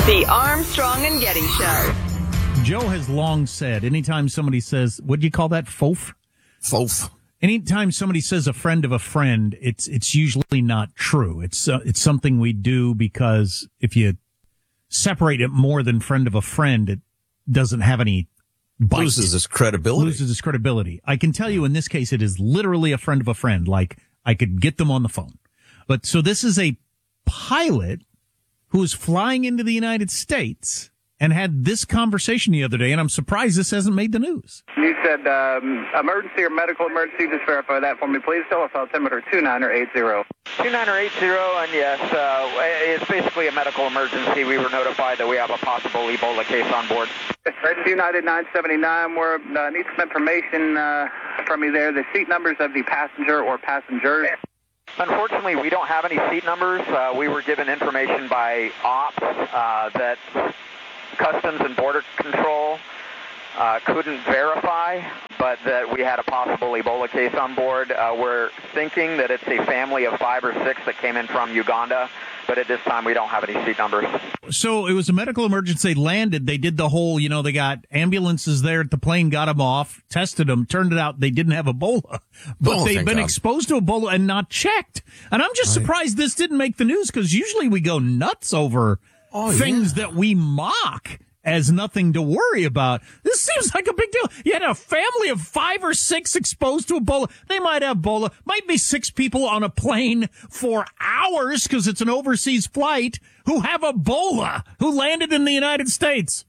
The Armstrong and Getty Show. Joe has long said, anytime somebody says, what do you call that? Fof? Fof. Anytime somebody says a friend of a friend, it's usually not true. It's something we do because if you separate it more than friend of a friend, it doesn't have any bite. Loses its credibility. I can tell you in this case, it is literally a friend of a friend. Like I could get them on the phone. But so this is a pilot who is flying into the United States and had this conversation the other day, and I'm surprised this hasn't made the news. You said emergency or medical emergency. Just verify that for me, please. Tell us altimeter 2980. 2980, and yes, it's basically a medical emergency. We were notified that we have a possible Ebola case on board. United 979, we need some information from you there. The seat numbers of the passenger or passengers. Unfortunately, we don't have any seat numbers. We were given information by ops that Customs and Border Control couldn't verify, but that we had a possible Ebola case on board. We're thinking that it's a family of 5 or 6 that came in from Uganda, but at this time we don't have any seat numbers. So it was a medical emergency. They landed. They did the whole, they got ambulances there at the plane, got them off, tested them. Turned it out they didn't have Ebola, but they've been exposed to Ebola and not checked. And I'm just surprised this didn't make the news because usually we go nuts over things that we mock as nothing to worry about. This seems like a big deal. You had a family of 5 or 6 exposed to Ebola. They might have Ebola. Might be 6 people on a plane for hours because it's an overseas flight who have Ebola, who landed in the United States.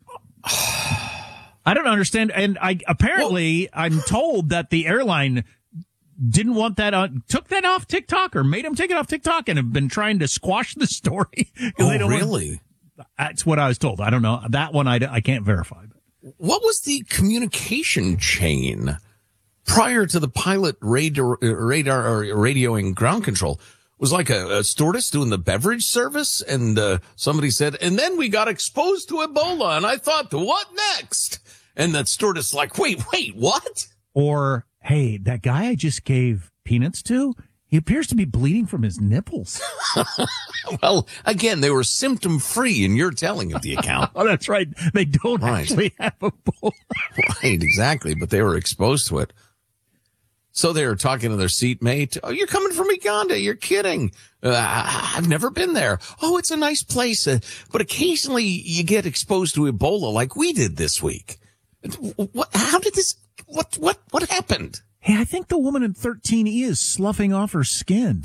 I don't understand. And I'm told that the airline didn't want that took that off TikTok or made them take it off TikTok and have been trying to squash the story. Really? That's what I was told. I don't know. That one I can't verify. What was the communication chain prior to the pilot radar or radioing ground control? Was like a stewardess doing the beverage service, and somebody said, and then we got exposed to Ebola, and I thought, what next? And that stewardess like, wait, what? Or, hey, that guy I just gave peanuts to, he appears to be bleeding from his nipples. Well, again, they were symptom-free in your telling of the account. Oh, that's right. They don't actually have Ebola. Right, exactly, but they were exposed to it. So they were talking to their seatmate. Oh, you're coming from Uganda. You're kidding. I've never been there. Oh, it's a nice place. But occasionally you get exposed to Ebola like we did this week. How did this, what happened? Hey, I think the woman in 13E is sloughing off her skin.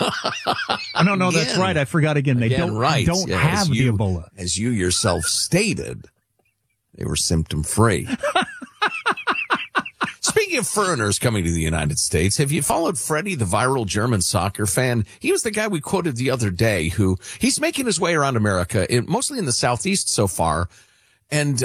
No, that's right. I forgot again. They don't have the Ebola. As you yourself stated, they were symptom-free. Speaking of foreigners coming to the United States, have you followed Freddie, the viral German soccer fan? He was the guy we quoted the other day who he's making his way around America, mostly in the Southeast so far. And,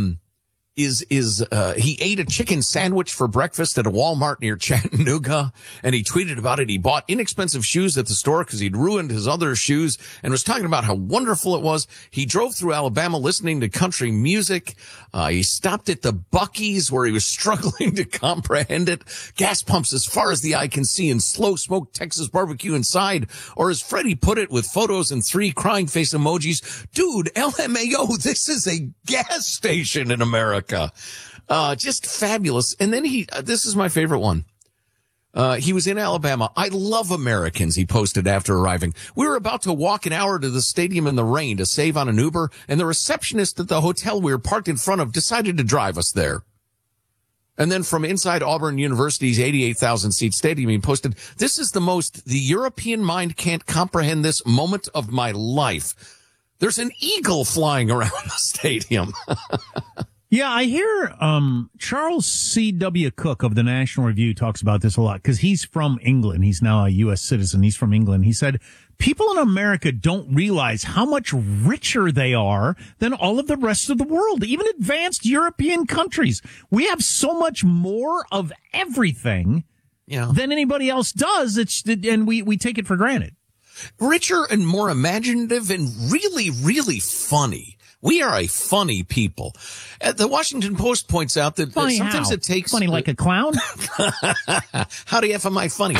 he ate a chicken sandwich for breakfast at a Walmart near Chattanooga, and he tweeted about it. He bought inexpensive shoes at the store because he'd ruined his other shoes and was talking about how wonderful it was. He drove through Alabama listening to country music. He stopped at the Buc-ee's where he was struggling to comprehend it. Gas pumps as far as the eye can see and slow smoked Texas barbecue inside. Or as Freddie put it with photos and 3 crying face emojis, dude, LMAO, this is a gas station in America. Just fabulous. And then this is my favorite one. He was in Alabama. I love Americans, he posted after arriving. We were about to walk an hour to the stadium in the rain to save on an Uber, and the receptionist at the hotel we were parked in front of decided to drive us there. And then from inside Auburn University's 88,000 seat stadium, he posted, this is the European mind can't comprehend this moment of my life. There's an eagle flying around the stadium. Yeah, I hear Charles C.W. Cook of the National Review talks about this a lot because he's from England. He's now a U.S. citizen. He's from England. He said, people in America don't realize how much richer they are than all of the rest of the world, even advanced European countries. We have so much more of everything than anybody else does, and we take it for granted. Richer and more imaginative and really, really funny. We are a funny people. The Washington Post points out that sometimes it takes... Funny like a clown? Howdy F am I funny?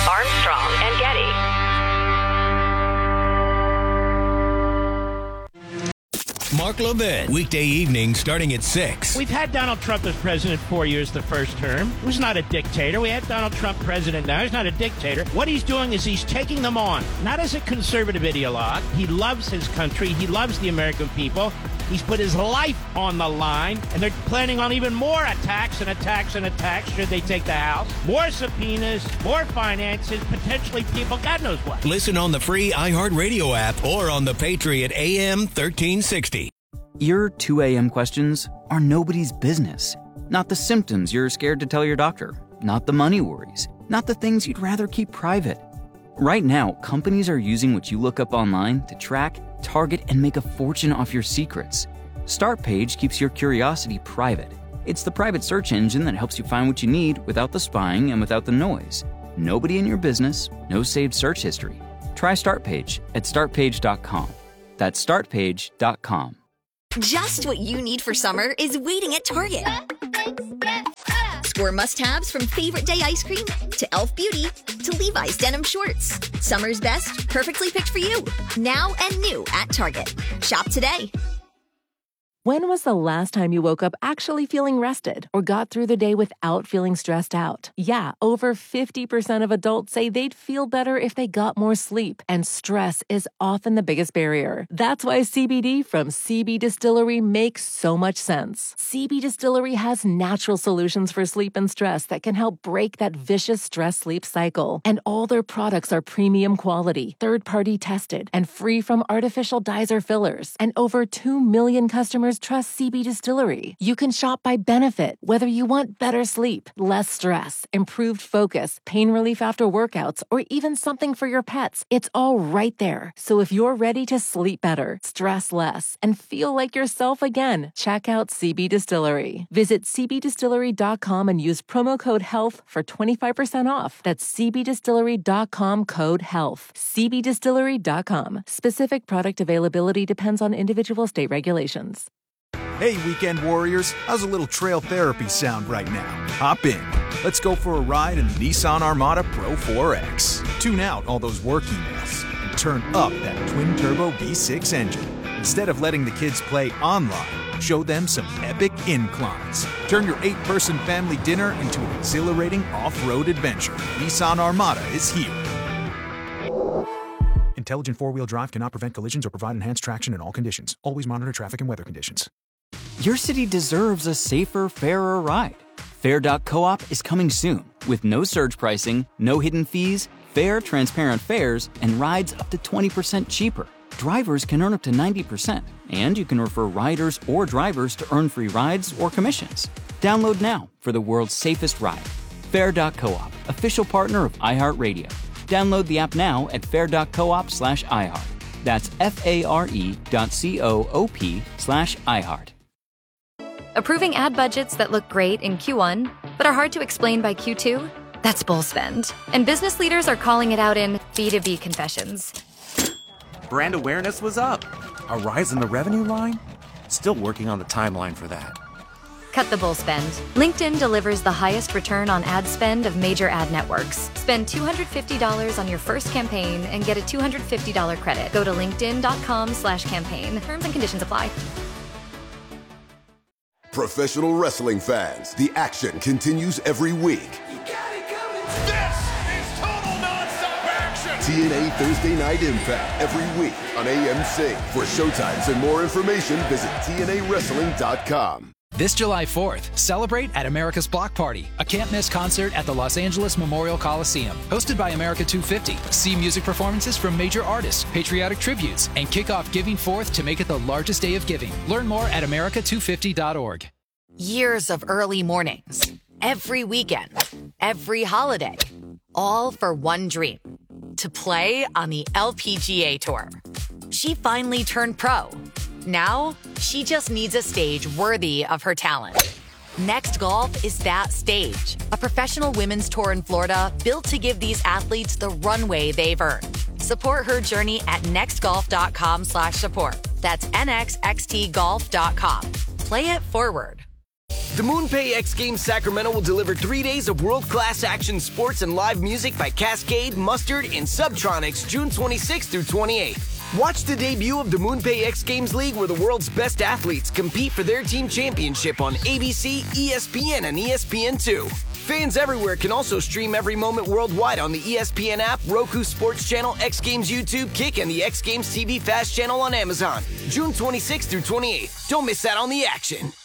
Armstrong and Getty. Mark Levin. Weekday evening starting at 6. We've had Donald Trump as president 4 years the first term. He was not a dictator. We had Donald Trump president now. He's not a dictator. What he's doing is he's taking them on, not as a conservative ideologue. He loves his country. He loves the American people. He's put his life on the line, and they're planning on even more attacks and attacks and attacks should they take the House. More subpoenas, more finances, potentially people, God knows what. Listen on the free iHeartRadio app or on the Patriot AM 1360. Your 2 a.m. questions are nobody's business. Not the symptoms you're scared to tell your doctor. Not the money worries. Not the things you'd rather keep private. Right now, companies are using what you look up online to track, target, and make a fortune off your secrets. StartPage keeps your curiosity private. It's the private search engine that helps you find what you need without the spying and without the noise. Nobody in your business, no saved search history. Try StartPage at startpage.com. That's startpage.com. Just what you need for summer is waiting at Target. Score must-haves from Favorite Day ice cream to Elf Beauty to Levi's denim shorts. Summer's best, perfectly picked for you. Now and new at Target. Shop today. When was the last time you woke up actually feeling rested or got through the day without feeling stressed out? Yeah, over 50% of adults say they'd feel better if they got more sleep, and stress is often the biggest barrier. That's why CBD from CB Distillery makes so much sense. CB Distillery has natural solutions for sleep and stress that can help break that vicious stress-sleep cycle. And all their products are premium quality, third-party tested, and free from artificial dyes or fillers. And over 2 million customers trust CB Distillery. You can shop by benefit, whether you want better sleep, less stress, improved focus, pain relief after workouts, or even something for your pets. It's all right there. So if you're ready to sleep better, stress less, and feel like yourself again, check out CB Distillery. Visit cbdistillery.com and use promo code HEALTH for 25% off. That's cbdistillery.com code HEALTH. cbdistillery.com. Specific product availability depends on individual state regulations. Hey, weekend warriors, how's a little trail therapy sound right now? Hop in. Let's go for a ride in the Nissan Armada Pro 4X. Tune out all those work emails and turn up that twin-turbo V6 engine. Instead of letting the kids play online, show them some epic inclines. Turn your 8-person family dinner into an exhilarating off-road adventure. Nissan Armada is here. Intelligent four-wheel drive cannot prevent collisions or provide enhanced traction in all conditions. Always monitor traffic and weather conditions. Your city deserves a safer, fairer ride. Fair.coop is coming soon with no surge pricing, no hidden fees, fair, transparent fares, and rides up to 20% cheaper. Drivers can earn up to 90%, and you can refer riders or drivers to earn free rides or commissions. Download now for the world's safest ride. Fair.coop, official partner of iHeartRadio. Download the app now at fair.coop/iHeart. That's FARE.coop/iHeart. Approving ad budgets that look great in Q1, but are hard to explain by Q2? That's bull spend. And business leaders are calling it out in B2B confessions. Brand awareness was up. A rise in the revenue line? Still working on the timeline for that. Cut the bull spend. LinkedIn delivers the highest return on ad spend of major ad networks. Spend $250 on your first campaign and get a $250 credit. Go to linkedin.com/campaign. Terms and conditions apply. Professional wrestling fans, the action continues every week. This is total nonstop action! TNA Thursday Night Impact every week on AMC. For showtimes and more information, visit TNAWrestling.com. This July 4th, celebrate at America's Block Party, a can't-miss concert at the Los Angeles Memorial Coliseum. Hosted by America 250. See music performances from major artists, patriotic tributes, and kick off Giving Forth to make it the largest day of giving. Learn more at america250.org. Years of early mornings, every weekend, every holiday, all for one dream, to play on the LPGA Tour. She finally turned pro. Now, she just needs a stage worthy of her talent. Next Golf is that stage. A professional women's tour in Florida built to give these athletes the runway they've earned. Support her journey at nextgolf.com/support. That's nxxtgolf.com. Play it forward. The MoonPay X Games Sacramento will deliver 3 days of world-class action sports and live music by Cascade, Mustard, and Subtronics June 26th through 28th. Watch the debut of the MoonPay X Games League, where the world's best athletes compete for their team championship on ABC, ESPN, and ESPN2. Fans everywhere can also stream every moment worldwide on the ESPN app, Roku Sports Channel, X Games YouTube, Kick, and the X Games TV Fast channel on Amazon. June 26th through 28th. Don't miss out on the action.